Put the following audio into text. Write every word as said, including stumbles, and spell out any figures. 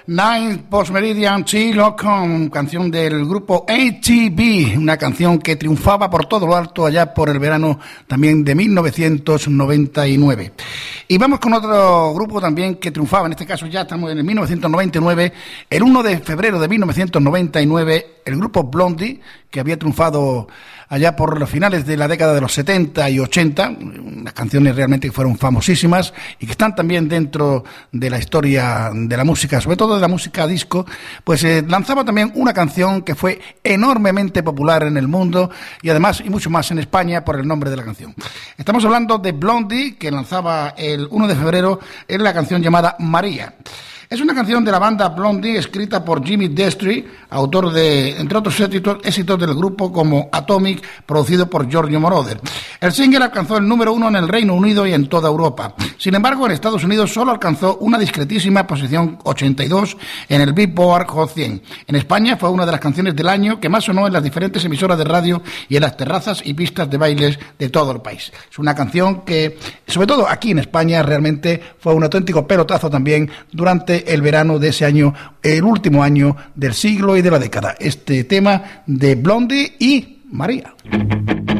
Nine Post Meridian Chilo con canción del grupo A T B, una canción que triunfaba por todo lo alto allá por el verano también de mil novecientos noventa y nueve. Y vamos con otro grupo también que triunfaba, en este caso ya estamos en el mil novecientos noventa y nueve, el uno de febrero de mil novecientos noventa y nueve, el grupo Blondie, que había triunfado allá por los finales de la década de los setenta y ochenta, unas canciones realmente que fueron famosísimas y que están también dentro de la historia de la música, sobre todo de la música disco, pues eh, lanzaba también una canción que fue enormemente popular en el mundo y además, y mucho más en España, por el nombre de la canción. Estamos hablando de Blondie, que lanzaba el uno de febrero en la canción llamada María. Es una canción de la banda Blondie escrita por Jimmy Destri, autor de, entre otros éxitos, éxitos del grupo como Atomic, producido por Giorgio Moroder. El single alcanzó el número uno en el Reino Unido y en toda Europa. Sin embargo, en Estados Unidos solo alcanzó una discretísima posición ochenta y dos en el Billboard Hot cien. En España fue una de las canciones del año que más sonó en las diferentes emisoras de radio y en las terrazas y pistas de bailes de todo el país. Es una canción que, sobre todo aquí en España, realmente fue un auténtico pelotazo también durante el verano de ese año, el último año del siglo y de la década. Este tema de Blondie y María.